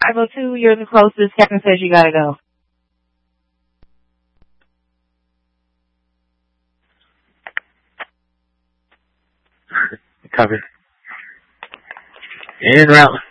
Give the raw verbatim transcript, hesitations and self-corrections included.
five oh two, you're the closest. Captain says you gotta go. Cover. En route.